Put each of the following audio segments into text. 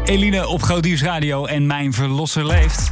Eline op Groot Nieuws Radio en Mijn Verlosser leeft.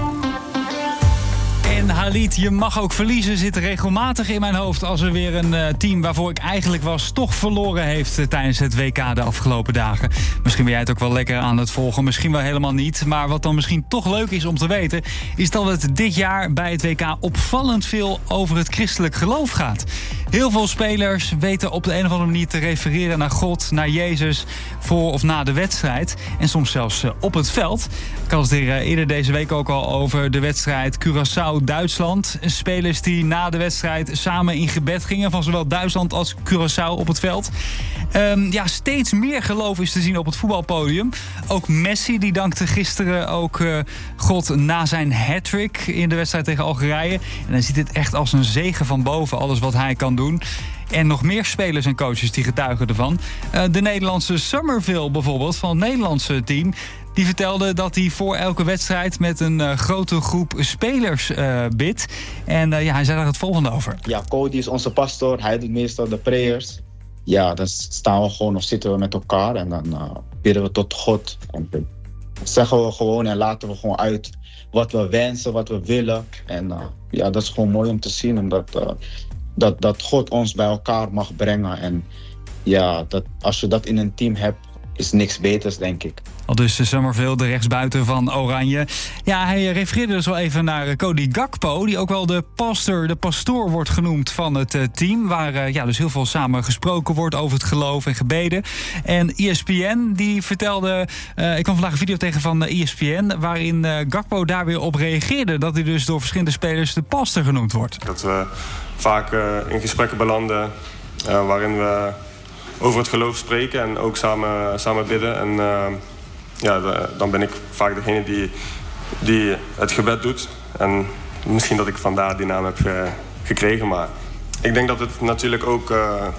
En Halit, je mag ook verliezen, zit regelmatig in mijn hoofd als er weer een team waarvoor ik eigenlijk was toch verloren heeft tijdens het WK de afgelopen dagen. Misschien ben jij het ook wel lekker aan het volgen, misschien wel helemaal niet. Maar wat dan misschien toch leuk is om te weten, is dat het dit jaar bij het WK opvallend veel over het christelijk geloof gaat. Heel veel spelers weten op de een of andere manier te refereren naar God, naar Jezus, voor of na de wedstrijd. En soms zelfs op het veld. Ik had het hier eerder deze week ook al over de wedstrijd Curaçao-Duitsland. Spelers die na de wedstrijd samen in gebed gingen van zowel Duitsland als Curaçao op het veld. Steeds meer geloof is te zien op het voetbalpodium. Ook Messi die dankte gisteren ook God na zijn hat-trick in de wedstrijd tegen Algerije. En hij ziet het echt als een zegen van boven, alles wat hij kan doen. En nog meer spelers en coaches die getuigen ervan. De Nederlandse Summerville bijvoorbeeld, van het Nederlandse team, die vertelde dat hij voor elke wedstrijd met een grote groep spelers bidt. En hij zei daar het volgende over. Ja, Cody is onze pastor. Hij doet meestal de prayers. Ja, dan staan we gewoon of zitten we met elkaar en dan bidden we tot God. En dan zeggen we gewoon en laten we gewoon uit wat we wensen, wat we willen. En dat is gewoon mooi om te zien. Omdat dat God ons bij elkaar mag brengen. En ja, als je dat in een team hebt, is niks beters, denk ik. Al dus Summerville, de rechtsbuiten van Oranje. Ja, hij refereerde dus wel even naar Cody Gakpo, die ook wel de pastoor wordt genoemd van het team. Waar dus heel veel samen gesproken wordt over het geloof en gebeden. En ESPN, die vertelde, ik kwam vandaag een video tegen van ESPN, waarin Gakpo daar weer op reageerde. Dat hij dus door verschillende spelers de pastor genoemd wordt. Dat we vaak in gesprekken belanden waarin we over het geloof spreken en ook samen bidden. En dan ben ik vaak degene die het gebed doet. En misschien dat ik vandaar die naam heb gekregen. Maar ik denk dat het natuurlijk ook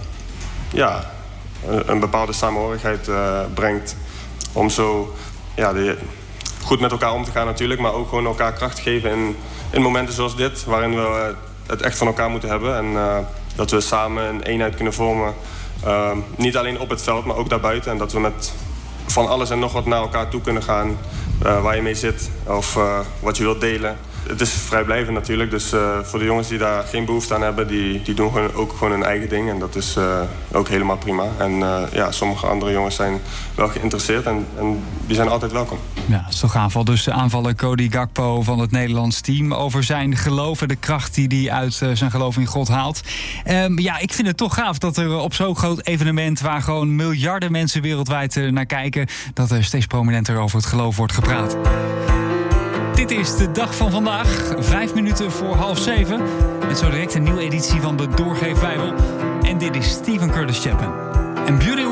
een bepaalde samenhorigheid brengt. Om zo goed met elkaar om te gaan natuurlijk. Maar ook gewoon elkaar kracht geven in momenten zoals dit. Waarin we het echt van elkaar moeten hebben. En dat we samen een eenheid kunnen vormen. Niet alleen op het veld, maar ook daarbuiten. En dat we met van alles en nog wat naar elkaar toe kunnen gaan. Waar je mee zit of wat je wilt delen. Het is vrijblijvend natuurlijk. Dus voor de jongens die daar geen behoefte aan hebben, die doen ook gewoon hun eigen ding. En dat is ook helemaal prima. En sommige andere jongens zijn wel geïnteresseerd en die zijn altijd welkom. Ja, zo gaaf. Dus aanvaller Cody Gakpo van het Nederlands team over zijn geloof en de kracht die hij uit zijn geloof in God haalt. Ik vind het toch gaaf dat er op zo'n groot evenement, waar gewoon miljarden mensen wereldwijd naar kijken, dat er steeds prominenter over het geloof wordt gepraat. Dit is de dag van vandaag, 5 minuten voor 6:30. Met zo direct een nieuwe editie van de Doorgeef Bijbel. En dit is Stephen Curtis Chapman. En Beauty